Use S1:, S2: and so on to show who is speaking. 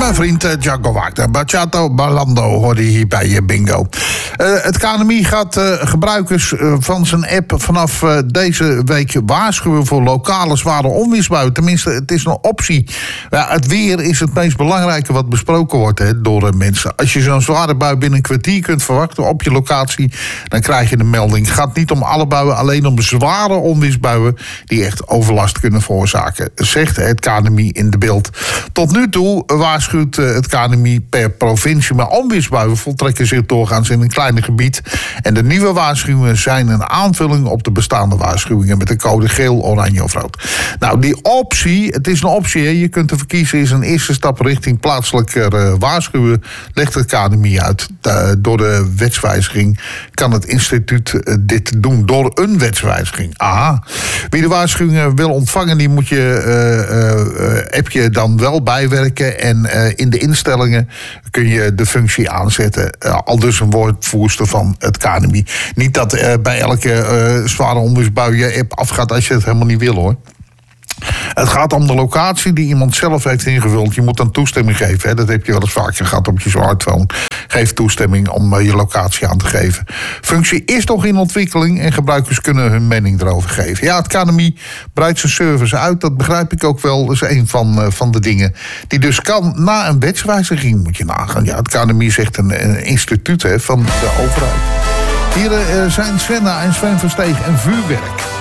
S1: mijn vriend Django Wagner. Baciato Ballando hoorde je hier bij Bingo. Het KNMI gaat gebruikers van zijn app vanaf deze week waarschuwen voor lokale zware onweersbuien. Tenminste, het is een optie. Ja, het weer is het meest belangrijke wat besproken wordt door mensen. Als je zo'n zware bui binnen een kwartier kunt verwachten op je locatie, dan krijg je de melding. Het gaat niet om alle buien, alleen om zware onweersbuien die echt overlast kunnen veroorzaken, zegt het KNMI in de beeld. Tot nu toe waarschuwt het KNMI per provincie, maar onweersbuien voltrekken zich doorgaans in een kleiner gebied. En de nieuwe waarschuwingen zijn een aanvulling op de bestaande waarschuwingen met de code geel, oranje of rood. Nou, die optie, het is een optie, je kunt ervoor kiezen, is een eerste stap richting plaatselijke waarschuwen, legt het KNMI uit. Door de wetswijziging kan het instituut dit doen, door een wetswijziging. Aha. Wie de waarschuwingen wil ontvangen, die moet je appje dan wel bijwerken. En in de instellingen kun je de functie aanzetten. Al dus een woordvoerster van het KNMI. Niet dat bij elke zware onweersbui je app afgaat als je het helemaal niet wil, hoor. Het gaat om de locatie die iemand zelf heeft ingevuld. Je moet dan toestemming geven. Hè? Dat heb je wel eens vaker gehad op je smartphone. Geef toestemming om je locatie aan te geven. Functie is nog in ontwikkeling en gebruikers kunnen hun mening erover geven. Ja, het KNMI breidt zijn service uit. Dat begrijp ik ook wel. Dat is een van de dingen die dus kan na een wetswijziging, moet je nagaan. Ja, het KNMI is echt een instituut van de overheid. Hier zijn Svenna en Sven Versteeg en vuurwerk.